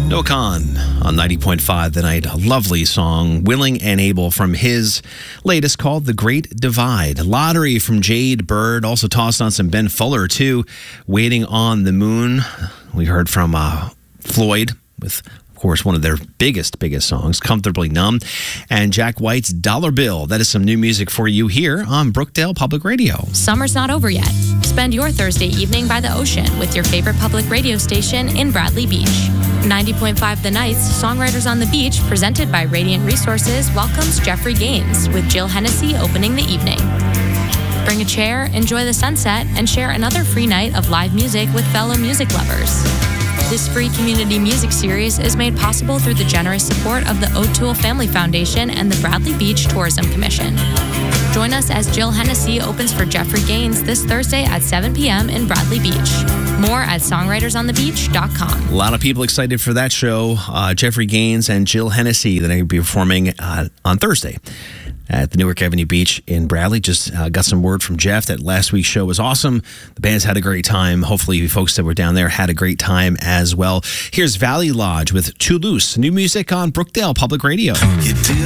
Noah Kahan on 90.5 The Night. A lovely song, Willing and Able, from his latest called The Great Divide. Lottery from Jade Bird. Also tossed on some Ben Fuller, too. Waiting on the Moon. We heard from Floyd with, of course, one of their biggest songs, Comfortably Numb. And Jack White's Dollar Bill. That is some new music for you here on Brookdale Public Radio. Summer's not over yet. Spend your Thursday evening by the ocean with your favorite public radio station in Bradley Beach. 90.5 The Night's Songwriters on the Beach, presented by Radiant Resources, welcomes Jeffrey Gaines with Jill Hennessy opening the evening. Bring a chair, enjoy the sunset, and share another free night of live music with fellow music lovers. This free community music series is made possible through the generous support of the O'Toole Family Foundation and the Bradley Beach Tourism Commission. Join us as Jill Hennessy opens for Jeffrey Gaines this Thursday at 7 p.m. in Bradley Beach. More at songwritersonthebeach.com. A lot of people excited for that show. Jeffrey Gaines and Jill Hennessy that are going to be performing on Thursday at the Newark Avenue Beach in Bradley. Just got some word from Jeff that last week's show was awesome. The band's had a great time. Hopefully you folks that were down there had a great time as well. Here's Valley Lodge with Too Loose. New music on Brookdale Public Radio.